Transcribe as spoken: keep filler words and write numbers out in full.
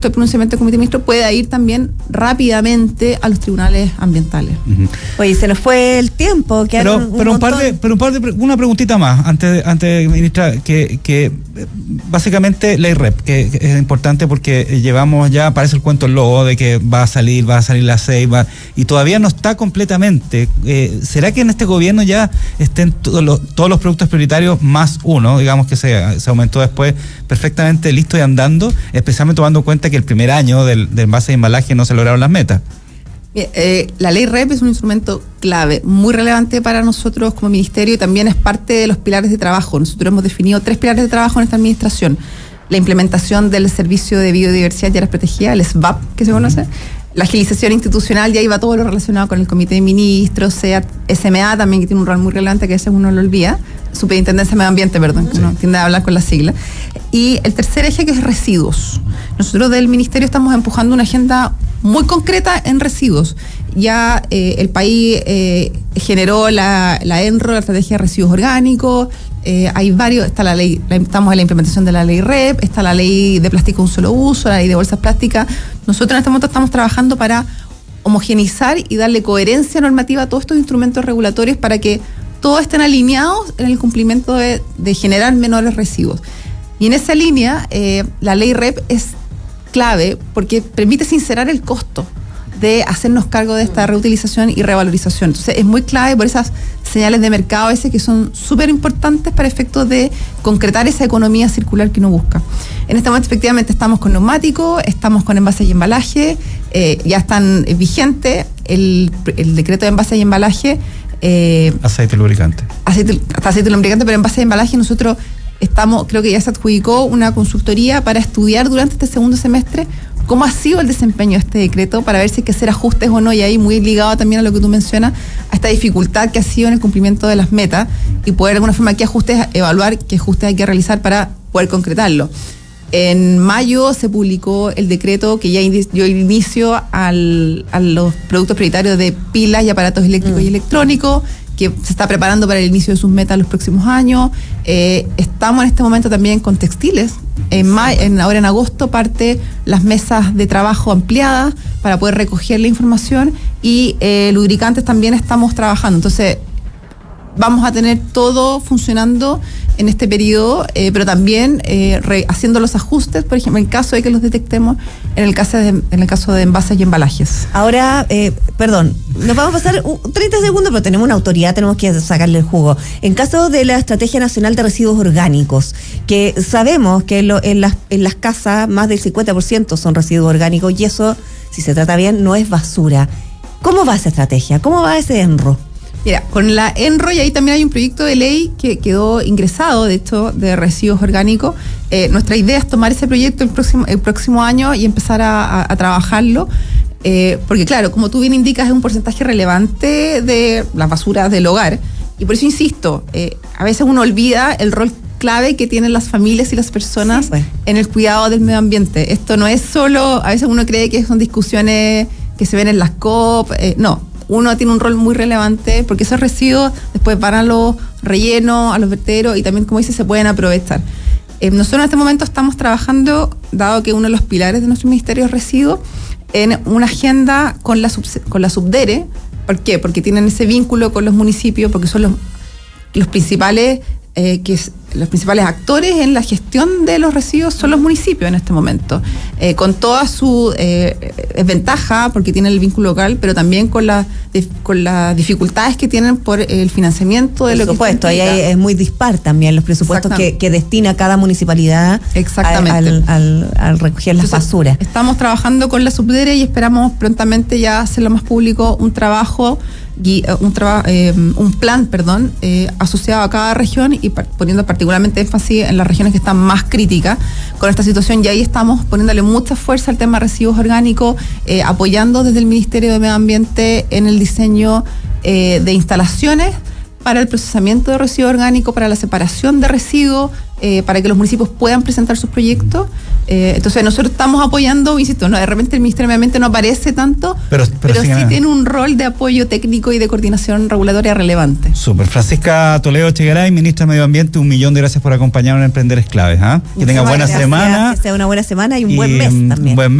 el pronunciamiento del Comité de Ministros pueda ir también rápidamente a los tribunales ambientales. Uh-huh. Oye, se nos fue el tiempo. Pero, un, pero un, un par de, pero un par de, una preguntita más antes, antes ministra, que, que básicamente ley R E P, que, que es importante porque llevamos ya, parece el cuento el lobo de que va a salir, va a salir la seis, va, y todavía no está completamente. Eh, ¿Será que en este gobierno ya estén todos los, todos los productos prioritarios más uno, digamos que se, se aumentó después, perfectamente listo y andando, especialmente tomando en cuenta que el primer año del, del envase de embalaje no se lograron las metas? Bien, eh, la ley R E P es un instrumento clave, muy relevante para nosotros como ministerio y también es parte de los pilares de trabajo. Nosotros hemos definido tres pilares de trabajo en esta administración. La implementación del Servicio de Biodiversidad y Áreas Protegidas, el S B A P, que se conoce. La agilización institucional, y ahí va todo lo relacionado con el Comité de Ministros, SEA, S M A también, que tiene un rol muy relevante que a veces uno lo olvida. Superintendencia de Medio Ambiente, perdón, que sí. Uno tiende a hablar con la sigla. Y el tercer eje, que es residuos. Nosotros del Ministerio estamos empujando una agenda muy concreta en residuos. Ya eh, el país eh, generó la, la ENRO, la Estrategia de Residuos Orgánicos. Eh, hay varios, está la ley, la, estamos en la implementación de la ley R E P, está la ley de plástico de un solo uso, la ley de bolsas plásticas. Nosotros en este momento estamos trabajando para homogeneizar y darle coherencia normativa a todos estos instrumentos regulatorios para que todos estén alineados en el cumplimiento de, de generar menores residuos. Y en esa línea, eh, la ley R E P es clave porque permite sincerar el costo de hacernos cargo de esta reutilización y revalorización. Entonces es muy clave por esas señales de mercado a veces que son súper importantes para efectos de concretar esa economía circular que uno busca. En este momento efectivamente estamos con neumáticos, estamos con envases y embalaje, eh, ya están eh, vigentes el, el decreto de envases y embalaje. Eh, aceite lubricante. Aceite, hasta aceite lubricante, pero envases y embalaje nosotros estamos, creo que ya se adjudicó una consultoría para estudiar durante este segundo semestre cómo ha sido el desempeño de este decreto para ver si hay que hacer ajustes o no, y ahí muy ligado también a lo que tú mencionas, a esta dificultad que ha sido en el cumplimiento de las metas y poder de alguna forma qué ajustes evaluar, qué ajustes hay que realizar para poder concretarlo. En mayo se publicó el decreto que ya dio inicio al, a los productos prioritarios de pilas y aparatos eléctricos mm. y electrónicos, que se está preparando para el inicio de sus metas los próximos años. Eh, estamos en este momento también con textiles. En may, en, ahora en agosto parte las mesas de trabajo ampliadas para poder recoger la información y eh, lubricantes también estamos trabajando. Entonces vamos a tener todo funcionando en este periodo, eh, pero también eh, re, haciendo los ajustes, por ejemplo, en caso de que los detectemos, en el caso de, en el caso de envases y embalajes. Ahora, eh, perdón, nos vamos a pasar treinta segundos, pero tenemos una autoridad, tenemos que sacarle el jugo. En caso de la Estrategia Nacional de Residuos Orgánicos, que sabemos que lo, en, las, en las casas más del cincuenta por ciento son residuos orgánicos y eso, si se trata bien, no es basura. ¿Cómo va esa estrategia? ¿Cómo va ese ENRO? Mira, con la ENRO y ahí también hay un proyecto de ley que quedó ingresado, de hecho, de residuos orgánicos. Eh, nuestra idea es tomar ese proyecto el próximo, el próximo año y empezar a, a, a trabajarlo, eh, porque claro, como tú bien indicas, es un porcentaje relevante de las basuras del hogar, y por eso insisto, eh, a veces uno olvida el rol clave que tienen las familias y las personas sí, pues. en el cuidado del medio ambiente. Esto no es solo, a veces uno cree que son discusiones que se ven en las COP, eh, no. Uno tiene un rol muy relevante porque esos residuos después van a los rellenos, a los vertederos y también, como dice, se pueden aprovechar. Eh, nosotros en este momento estamos trabajando, dado que uno de los pilares de nuestro ministerio es residuos, en una agenda con la, sub, con la Subdere. ¿Por qué? Porque tienen ese vínculo con los municipios, porque son los, los principales eh, que es, los principales actores en la gestión de los residuos son los municipios en este momento, eh, con toda su eh, ventaja porque tienen el vínculo local, pero también con, la, de, con las dificultades que tienen por el financiamiento de por lo supuesto, que ahí es muy dispar también los presupuestos que, que destina cada municipalidad Exactamente. Al, al, al recoger las Entonces, basuras. Estamos trabajando con la Subdere y esperamos prontamente ya hacerlo más público, un trabajo Un, traba, eh, un plan perdón, eh, asociado a cada región y par- poniendo particularmente énfasis en las regiones que están más críticas con esta situación, y ahí estamos poniéndole mucha fuerza al tema de residuos orgánicos, eh, apoyando desde el Ministerio de Medio Ambiente en el diseño eh, de instalaciones para el procesamiento de residuos orgánicos, para la separación de residuos, eh, para que los municipios puedan presentar sus proyectos. Eh, entonces nosotros estamos apoyando, insisto, no, de repente el Ministerio de Medio Ambiente no aparece tanto, pero, pero, pero sí, sí tiene un rol de apoyo técnico y de coordinación regulatoria relevante. Súper. Francisca Toledo Echegaray, ministra de Medio Ambiente, un millón de gracias por acompañarnos en Emprender es Clave. ¿eh? Que tenga buena gracias, semana. Que sea una buena semana y un y buen mes también. Buen